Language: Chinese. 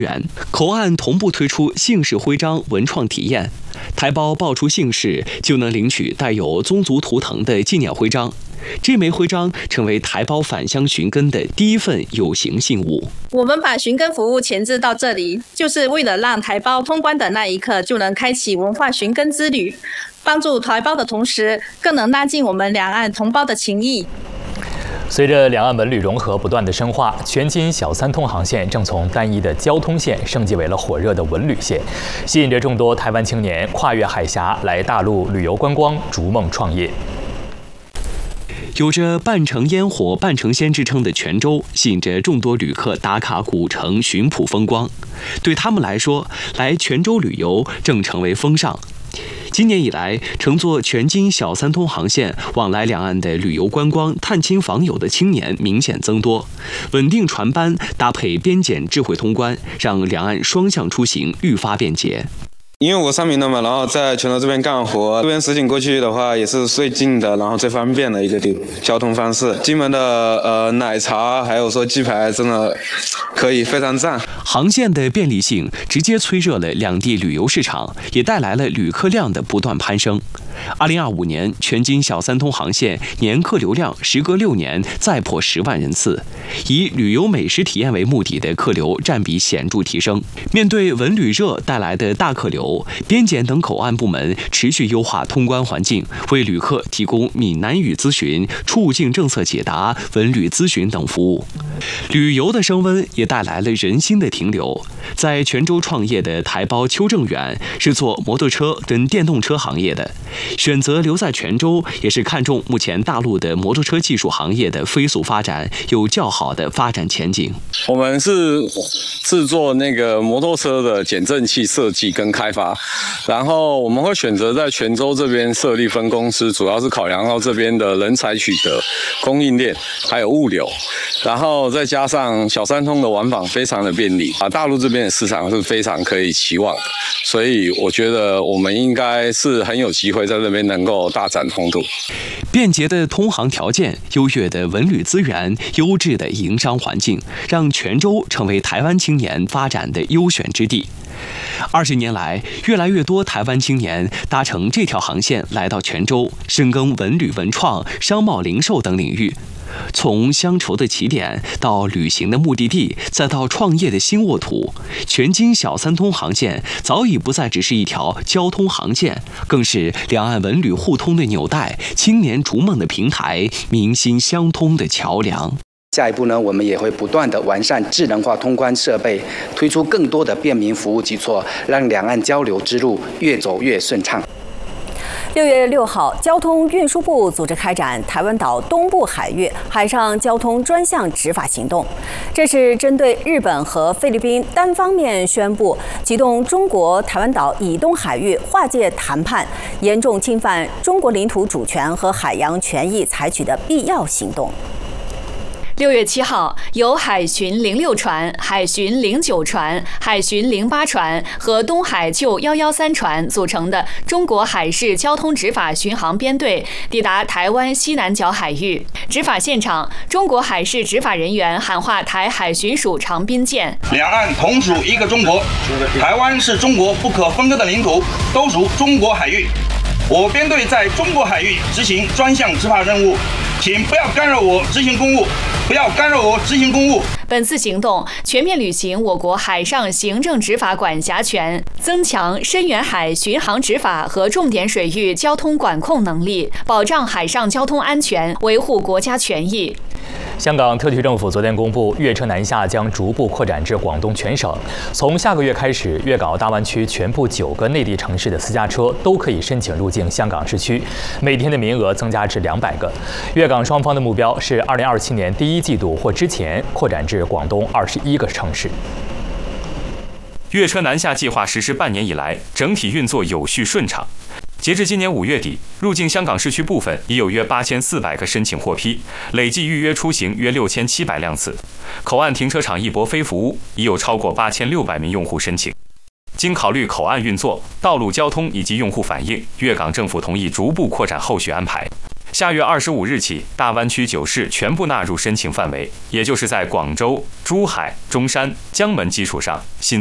口岸同步推出姓氏徽章文创体验，台胞报出姓氏就能领取带有宗族图腾的纪念徽章。这枚徽章成为台胞返乡寻根的第一份有形信物。 我们把寻根服务前置到这里，就是为了让台胞通关的那一刻就能开启文化寻根之旅，帮助台胞的同时，更能拉近我们两岸同胞的情谊。 随着两岸文旅融合不断的深化，全金小三通航线正从单一的交通线升级为了火热的文旅线，吸引着众多台湾青年跨越海峡来大陆旅游观光、逐梦创业。 有着半城烟火半城仙之称的泉州，吸引着众多旅客打卡古城寻瀑风光。对他们来说，来泉州旅游正成为风尚。今年以来，乘坐全金小三通航线往来两岸的旅游观光、探亲访友的青年明显增多。稳定船班搭配边检智慧通关，让两岸双向出行愈发便捷。 因为我上名了嘛，然后在泉州这边干活，这边实景过去的话也是最近的，然后最方便的一个交通方式。金门的奶茶还有说鸡排真的可以非常赞。 航线的便利性直接催热了两地旅游市场，也带来了旅客量的不断攀升。2025年，全金小三通航线年客流量时隔6年再破10万人次，以旅游美食体验为目的的客流占比显著提升。面对文旅热带来的大客流，边检等口岸部门持续优化通关环境，为旅客提供闽南语咨询、出入境政策解答、文旅咨询等服务。旅游的升温也带来了人心的停留。在泉州创业的台胞邱正远是做摩托车跟电动车行业的，选择留在泉州也是看中目前大陆的摩托车技术行业的飞速发展，有较好的发展前景。 我们是制作那个摩托车的减震器设计跟开发，然后我们会选择在泉州这边设立分公司，主要是考量到这边的人才取得、供应链还有物流，然后再加上小三通的往返非常的便利，大陆这边的市场是非常可以期望的，所以我觉得我们应该是很有机会在这边能够大展宏图。 便捷的通航条件、优越的文旅资源、优质的营商环境，让泉州成为台湾青年发展的优选之地。20年来，越来越多台湾青年搭乘这条航线来到泉州，深耕文旅文创、商贸零售等领域。从乡愁的起点到旅行的目的地，再到创业的新沃土，全金小三通航线早已不再只是一条交通航线，更是两岸文旅互通的纽带、青年逐梦的平台、民心相通的桥梁。 下一步呢，我们也会不断的完善智能化通关设备，推出更多的便民服务基础，让两岸交流之路越走越顺畅。 6月6号，交通运输部组织开展台湾岛东部海域海上交通专项执法行动。这是针对日本和菲律宾单方面宣布启动中国台湾岛以东海域划界谈判，严重侵犯中国领土主权和海洋权益采取的必要行动。 6月7号，由海巡06船、海巡09船、海巡08船和东海救113船组成的中国海事交通执法巡航编队抵达台湾西南角海域。执法现场，中国海事执法人员喊话台海巡署长滨舰： 两岸同属一个中国，台湾是中国不可分割的领土，都属中国海域。我编队在中国海域执行专项执法任务，请不要干扰我执行公务，不要干扰我执行公务。 本次行动全面履行我国海上行政执法管辖权，增强深远海巡航执法和重点水域交通管控能力，保障海上交通安全，维护国家权益。 香港特区政府昨天公布，粤车南下将逐步扩展至广东全省。从下个月开始，粤港澳大湾区全部9个内地城市的私家车都可以申请入境香港市区，每天的名额增加至200个。粤港双方的目标是2027年第1季度或之前扩展至广东21个城市。 粤车南下计划实施半年以来，整体运作有序顺畅。截至今年5月底，入境香港市区部分已有约8400个申请获批，累计预约出行约6700辆次。口岸停车场一泊飞服务已有超过8600名用户申请。经考虑口岸运作、道路交通以及用户反映，粤港政府同意逐步扩展后续安排。 下月25日起，大湾区9市全部纳入申请范围，也就是在广州、珠海、中山、江门基础上新